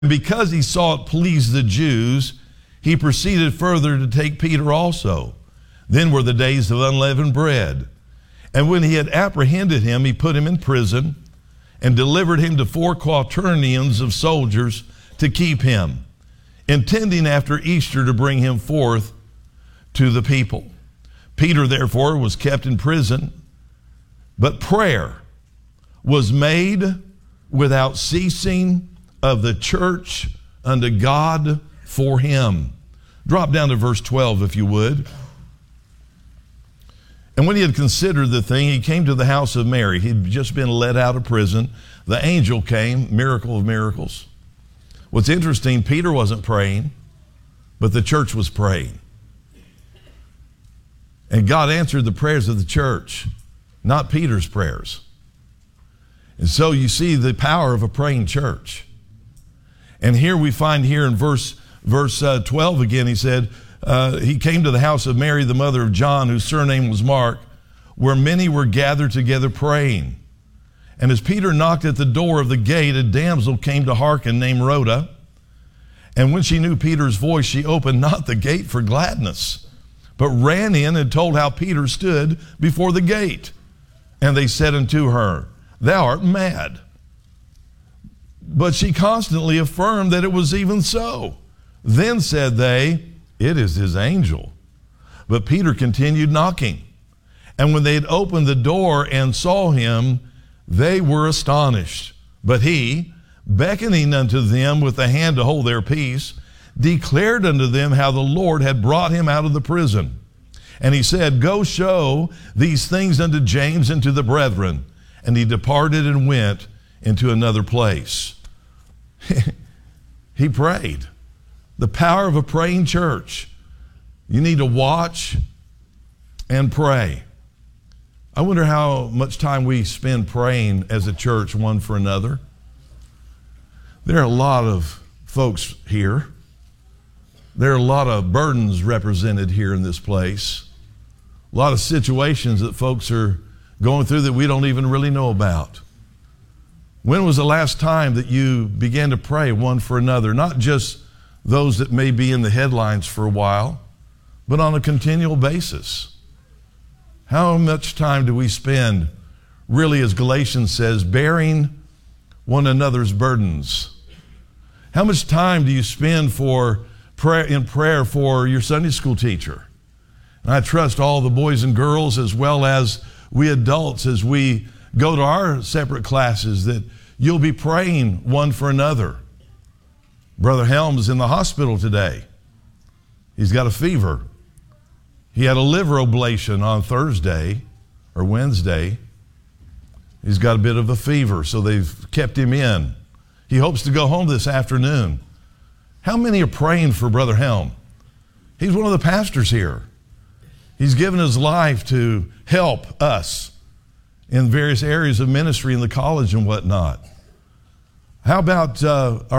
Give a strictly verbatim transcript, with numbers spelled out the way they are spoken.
Because he saw it pleased the Jews, he proceeded further to take Peter also. Then were the days of unleavened bread. And when he had apprehended him, he put him in prison and delivered him to four quaternions of soldiers to keep him, intending after Easter to bring him forth to the people. Peter, therefore, was kept in prison, but prayer was made without ceasing of the church unto God for him. Drop down to verse twelve, if you would. And when he had considered the thing, he came to the house of Mary. He'd just been let out of prison. The angel came, miracle of miracles. What's interesting, Peter wasn't praying, but the church was praying. And God answered the prayers of the church, not Peter's prayers. And so you see the power of a praying church. And here we find here in verse verse uh, twelve again, he said, uh, he came to the house of Mary, the mother of John, whose surname was Mark, where many were gathered together praying. And as Peter knocked at the door of the gate, a damsel came to hearken named Rhoda. And when she knew Peter's voice, she opened not the gate for gladness, but ran in and told how Peter stood before the gate. And they said unto her, Thou art mad. But she constantly affirmed that it was even so. Then said they, It is his angel. But Peter continued knocking. And when they had opened the door and saw him, they were astonished. But he, beckoning unto them with the hand to hold their peace, declared unto them how the Lord had brought him out of the prison. And he said, Go show these things unto James and to the brethren. And he departed and went into another place. He prayed. The power of a praying church. You need to watch and pray. I wonder how much time we spend praying as a church one for another. There are a lot of folks here. There are a lot of burdens represented here in this place. A lot of situations that folks are going through that we don't even really know about. When was the last time that you began to pray one for another? Not just those that may be in the headlines for a while, but on a continual basis. How much time do we spend, really, as Galatians says, bearing one another's burdens? How much time do you spend for prayer, in prayer for your Sunday school teacher? And I trust all the boys and girls, as well as we adults, as we go to our separate classes, that you'll be praying one for another. Brother Helms is in the hospital today. He's got a fever. He had a liver ablation on Thursday or Wednesday. He's got a bit of a fever, so they've kept him in. He hopes to go home this afternoon. How many are praying for Brother Helm? He's one of the pastors here. He's given his life to help us in various areas of ministry in the college and whatnot. How about uh, our